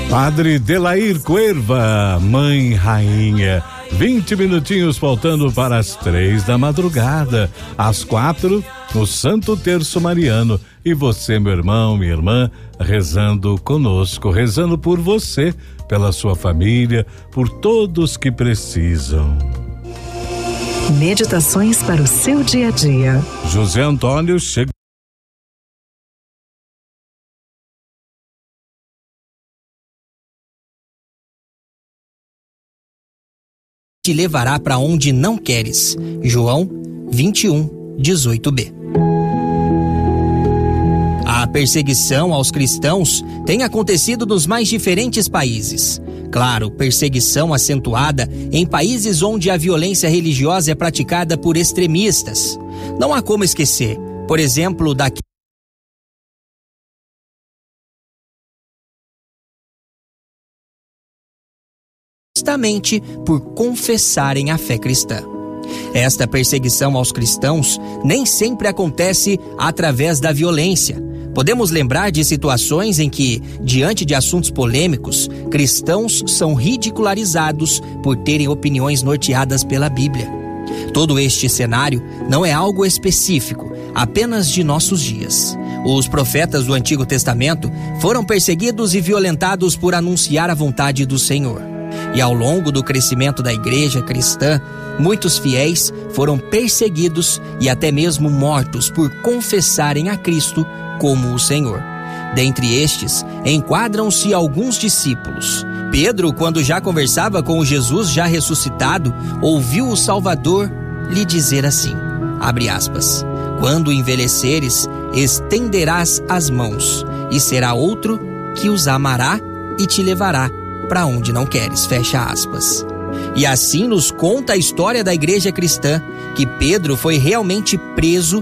Padre Delair Cuerva, Mãe Rainha. 20 minutinhos faltando para as 3 da madrugada. Às 4, o Santo Terço Mariano. E você, meu irmão, minha irmã, rezando conosco, rezando por você, pela sua família, por todos que precisam. Meditações para o seu dia a dia. José Antônio chega. Te levará para onde não queres. João 21:18b. A perseguição aos cristãos tem acontecido nos mais diferentes países. Claro, perseguição acentuada em países onde a violência religiosa é praticada por extremistas. Não há como esquecer, por exemplo, daqui justamente por confessarem a fé cristã. Esta perseguição aos cristãos nem sempre acontece através da violência. Podemos lembrar de situações em que, diante de assuntos polêmicos, cristãos são ridicularizados por terem opiniões norteadas pela Bíblia. Todo este cenário não é algo específico, apenas de nossos dias. Os profetas do Antigo Testamento foram perseguidos e violentados por anunciar a vontade do Senhor. E ao longo do crescimento da igreja cristã, muitos fiéis foram perseguidos e até mesmo mortos por confessarem a Cristo como o Senhor. Dentre estes, enquadram-se alguns discípulos. Pedro, quando já conversava com o Jesus já ressuscitado, ouviu o Salvador lhe dizer assim, abre aspas, quando envelheceres, estenderás as mãos, e será outro que os amará e te levará para onde não queres, fecha aspas. E assim nos conta a história da igreja cristã, que Pedro foi realmente preso.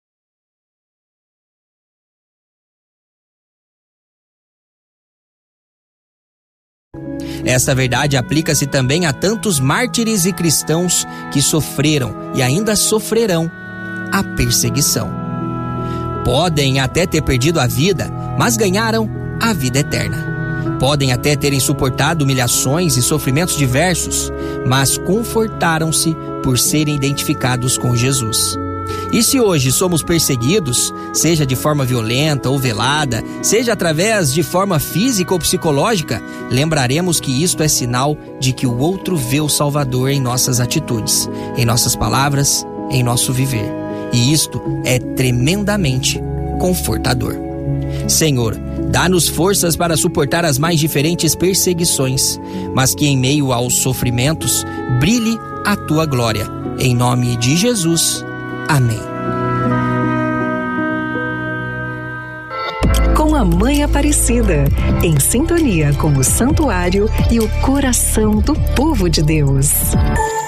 Esta verdade aplica-se também a tantos mártires e cristãos que sofreram e ainda sofrerão a perseguição. Podem até ter perdido a vida, mas ganharam a vida eterna. Podem até terem suportado humilhações e sofrimentos diversos, mas confortaram-se por serem identificados com Jesus. E se hoje somos perseguidos, seja de forma violenta ou velada, seja através de forma física ou psicológica, lembraremos que isto é sinal de que o outro vê o Salvador em nossas atitudes, em nossas palavras, em nosso viver. E isto é tremendamente confortador. Senhor, dá-nos forças para suportar as mais diferentes perseguições, mas que em meio aos sofrimentos brilhe a tua glória. Em nome de Jesus. Amém. Com a Mãe Aparecida, em sintonia com o santuário e o coração do povo de Deus.